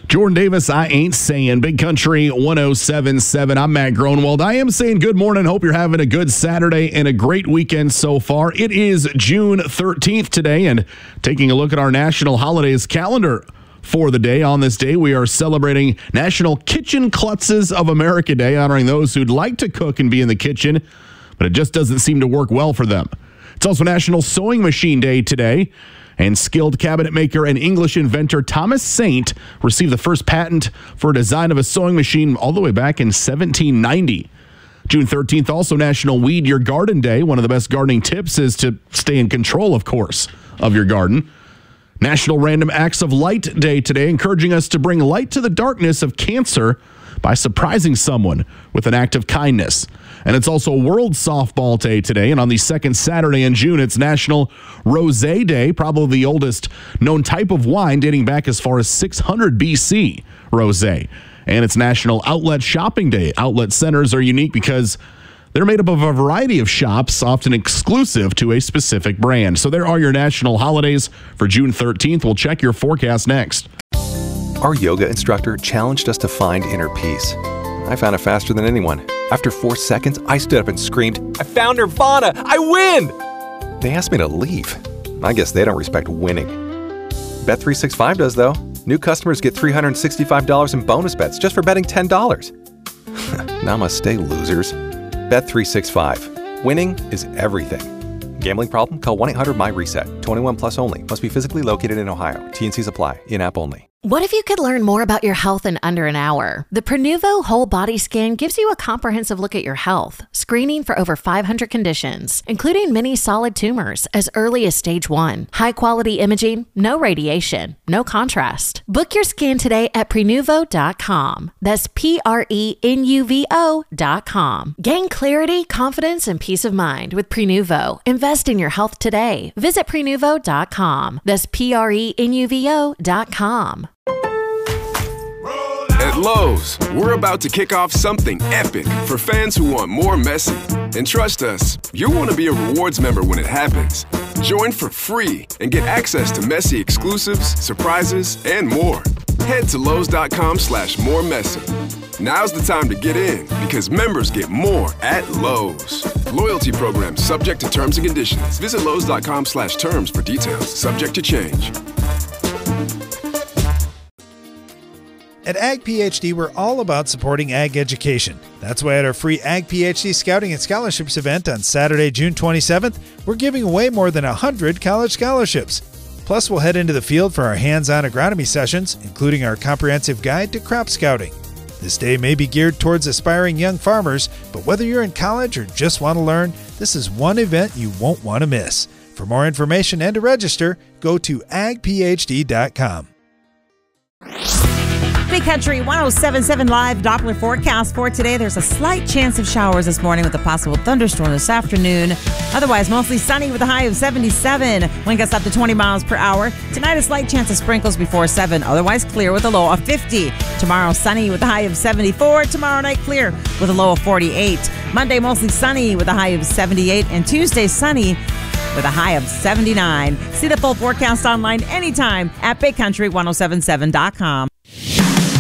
Jordan Davis, I ain't saying. Big Country 107.7. I'm Matt Gronwald. I am saying good morning. Hope you're having a good Saturday and a great weekend so far. It is June 13th today, and taking a look at our national holidays calendar for the day. On this day, we are celebrating National Kitchen Klutzes of America Day, honoring those who'd like to cook and be in the kitchen, but it just doesn't seem to work well for them. It's also National Sewing Machine Day today. And skilled cabinet maker and English inventor Thomas Saint received the first patent for a design of a sewing machine all the way back in 1790. June 13th, also National Weed Your Garden Day. One of the best gardening tips is to stay in control, of course, of your garden. National Random Acts of Light Day today, encouraging us to bring light to the darkness of cancer by surprising someone with an act of kindness. And it's also World Softball Day today. And on the second Saturday in June, it's National Rosé Day, probably the oldest known type of wine dating back as far as 600 BC, rosé. And it's National Outlet Shopping Day. Outlet centers are unique because they're made up of a variety of shops, often exclusive to a specific brand. So there are your national holidays for June 13th. We'll check your forecast next. Our yoga instructor challenged us to find inner peace. I found it faster than anyone. After 4 seconds, I stood up and screamed, "I found Nirvana! I win!" They asked me to leave. I guess they don't respect winning. Bet365 does, though. New customers get $365 in bonus bets just for betting $10. Namaste, losers. Bet365. Winning is everything. Gambling problem? Call 1-800-MY-RESET. 21 plus only. Must be physically located in Ohio. T&Cs apply. In-app only. What if you could learn more about your health in under an hour? The Prenuvo Whole Body Scan gives you a comprehensive look at your health, screening for over 500 conditions, including many solid tumors as early as stage 1. High-quality imaging, no radiation, no contrast. Book your scan today at Prenuvo.com. That's Prenuvo.com. Gain clarity, confidence, and peace of mind with Prenuvo. Invest in your health today. Visit Prenuvo.com. That's Prenuvo.com. At Lowe's, we're about to kick off something epic for fans who want more Messi. And trust us, you'll want to be a rewards member when it happens. Join for free and get access to Messi exclusives, surprises, and more. Head to Lowe's.com/moremessy. Now's the time to get in because members get more at Lowe's. Loyalty program subject to terms and conditions. Visit Lowe's.com/terms for details. Subject to change. At Ag PhD, we're all about supporting ag education. That's why at our free Ag PhD Scouting and Scholarships event on Saturday, June 27th, we're giving away more than 100 college scholarships. Plus, we'll head into the field for our hands-on agronomy sessions, including our comprehensive guide to crop scouting. This day may be geared towards aspiring young farmers, but whether you're in college or just want to learn, this is one event you won't want to miss. For more information and to register, go to agphd.com. Big Country 107.7 live Doppler forecast for today. There's a slight chance of showers this morning with a possible thunderstorm this afternoon. Otherwise, mostly sunny with a high of 77. Wind gusts up to 20 miles per hour. Tonight, a slight chance of sprinkles before 7. Otherwise, clear with a low of 50. Tomorrow, sunny with a high of 74. Tomorrow night, clear with a low of 48. Monday, mostly sunny with a high of 78. And Tuesday, sunny with a high of 79. See the full forecast online anytime at BigCountry1077.com.